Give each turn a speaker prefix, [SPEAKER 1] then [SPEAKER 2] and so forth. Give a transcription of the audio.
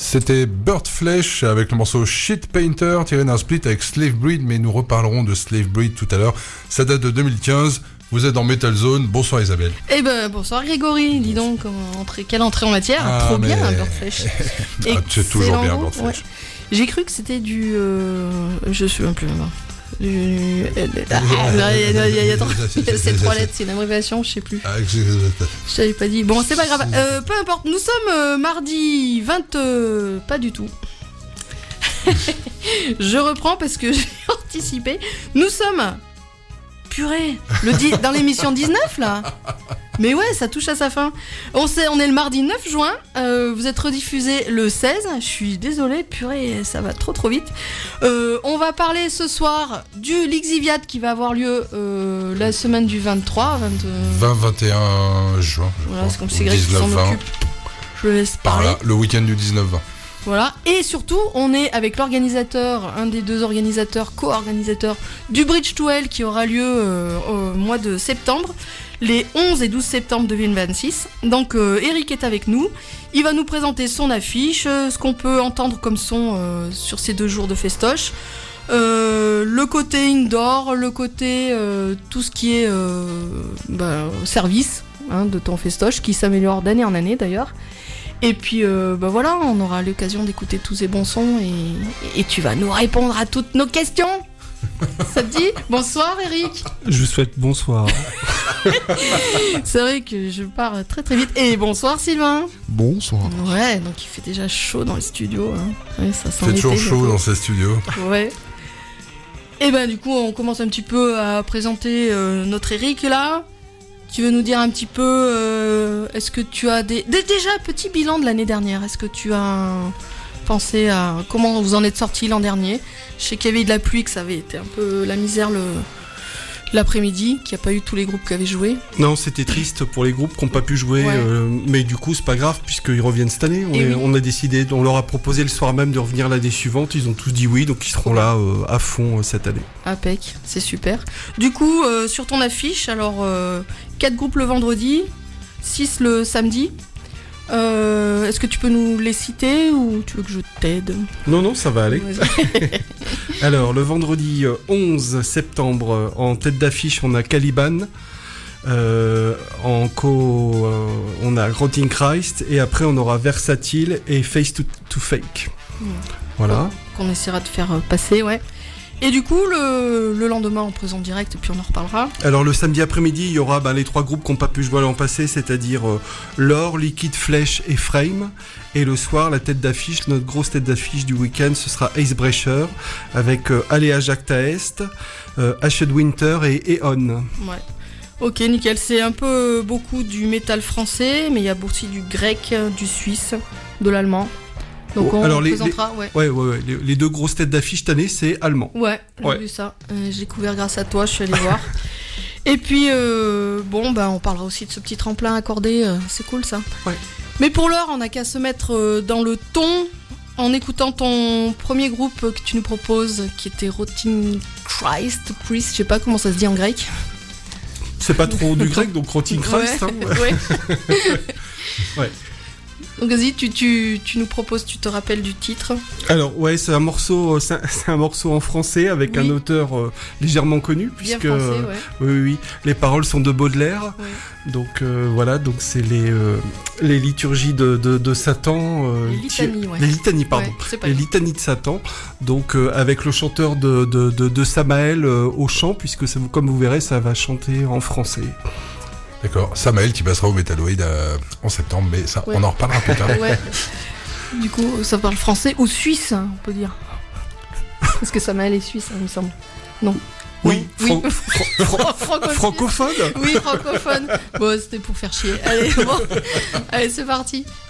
[SPEAKER 1] C'était Bird Flesh avec le morceau Shit Painter tiré d'un split avec Slave Breed, mais nous reparlerons de Slave Breed tout à l'heure. Ça date de 2015. Vous êtes dans Metal Zone. Bonsoir Isabelle.
[SPEAKER 2] Eh ben bonsoir Grégory. Dis donc quelle entrée en matière. Trop bien Bird Flesh.
[SPEAKER 1] C'est toujours bien Bird Flesh.
[SPEAKER 2] Ouais. J'ai cru que c'était du je suis un peu là-bas. Il y a 3 lettres, c'est une abréviation, je sais plus. Je t'avais pas dit. Bon, c'est pas grave. Peu importe. Nous sommes mardi 20. Pas du tout. Je reprends parce que j'ai anticipé. Nous sommes. Purée. Dans l'émission 19 là. Mais ouais, ça touche à sa fin. On est le mardi 9 juin. Vous êtes rediffusé le 16. Je suis désolée, purée, ça va trop vite. On va parler ce soir du Lixiviad qui va avoir lieu la semaine du 23,
[SPEAKER 1] 20-21 juin.
[SPEAKER 2] Voilà, c'est comme si Greg s'en occupe. Je le laisse parler.
[SPEAKER 1] Voilà, le week-end du 19-20.
[SPEAKER 2] Voilà, et surtout, on est avec l'organisateur, un des deux organisateurs, co-organisateurs du Bridge to Hell qui aura lieu au mois de septembre, les 11 et 12 septembre 2026. Donc Eric est avec nous, il va nous présenter son affiche, ce qu'on peut entendre comme son sur ces 2 jours de festoche, le côté indoor, le côté tout ce qui est service de ton festoche qui s'améliore d'année en année d'ailleurs. Et puis voilà, on aura l'occasion d'écouter tous ces bons sons et tu vas nous répondre à toutes nos questions. Ça te dit ? Bonsoir Eric.
[SPEAKER 3] Je vous souhaite bonsoir.
[SPEAKER 2] C'est vrai que je pars très vite. Et bonsoir Sylvain.
[SPEAKER 3] Bonsoir.
[SPEAKER 2] Ouais, donc il fait déjà chaud dans les studios. Ouais, ça sent
[SPEAKER 1] il fait toujours chaud dans ces studios.
[SPEAKER 2] Ouais. Et ben du coup, on commence un petit peu à présenter notre Eric là. Tu veux nous dire un petit peu, est-ce que tu as déjà petit bilan de l'année dernière, est-ce que tu as pensé à comment vous en êtes sortis l'an dernier ? Je sais qu'il y avait eu de la pluie, que ça avait été un peu la misère l'après-midi, qu'il n'y a pas eu tous les groupes qui avaient joué.
[SPEAKER 3] Non, c'était triste pour les groupes qui n'ont pas pu jouer, ouais. Mais du coup c'est pas grave puisqu'ils reviennent cette année. On a décidé, on leur a proposé le soir même de revenir l'année suivante, ils ont tous dit oui, donc ils seront là à fond cette année.
[SPEAKER 2] Impec, c'est super. Du coup, sur ton affiche, alors 4 groupes le vendredi, 6 le samedi. Est-ce que tu peux nous les citer ou tu veux que je t'aide ?
[SPEAKER 3] Non, ça va aller. Alors, le vendredi 11 septembre, en tête d'affiche, on a Caliban. En on a Rotting Christ. Et après, on aura Versatile et Face to Fake. Voilà.
[SPEAKER 2] Qu'on essaiera de faire passer, ouais. Et du coup, le lendemain, on présente direct et puis on en reparlera.
[SPEAKER 3] Alors, le samedi après-midi, il y aura les 3 groupes qui n'ont pas pu jouer l'an passé, c'est-à-dire L'Or, Liquid Flesh et Frame. Et le soir, la tête d'affiche, notre grosse tête d'affiche du week-end, ce sera Icebreaker avec Aléa Jacta Est, Ashed Winter et Eon.
[SPEAKER 2] Ouais. Ok, nickel. C'est un peu beaucoup du métal français, mais il y a aussi du grec, du suisse, de l'allemand. Donc on présentera,
[SPEAKER 3] les 2 grosses têtes d'affiche cette année, c'est allemand.
[SPEAKER 2] Ouais, j'ai vu ça. J'ai découvert grâce à toi, je suis allée voir. Et puis, on parlera aussi de ce petit tremplin accordé, c'est cool ça.
[SPEAKER 3] Ouais.
[SPEAKER 2] Mais pour l'heure, on n'a qu'à se mettre dans le ton en écoutant ton premier groupe que tu nous proposes, qui était Rotting Christ, je sais pas comment ça se dit en grec.
[SPEAKER 3] C'est pas trop du grec, donc Rotting Christ.
[SPEAKER 2] Ouais.
[SPEAKER 3] Ouais.
[SPEAKER 2] Donc vas-y, tu nous proposes, tu te rappelles du titre ?
[SPEAKER 3] Alors ouais, c'est un morceau en français avec un auteur légèrement connu puisque
[SPEAKER 2] bien français,
[SPEAKER 3] oui, les paroles sont de Baudelaire.
[SPEAKER 2] Ouais.
[SPEAKER 3] Donc voilà, donc c'est les liturgies de Satan, les litanies, pardon, les litanies de Satan. Donc avec le chanteur de Samael au chant, puisque comme vous verrez, ça va chanter en français.
[SPEAKER 1] D'accord, Samael qui passera au Metalloid en septembre, mais ça, on en reparlera plus tard.
[SPEAKER 2] Ouais. Du coup, ça parle français ou suisse, on peut dire. Parce que Samael est suisse, il me semble. Non.
[SPEAKER 3] Oui,
[SPEAKER 2] francophone.
[SPEAKER 3] Francophone.
[SPEAKER 2] Oui, francophone. Bon, c'était pour faire chier. Allez, c'est parti.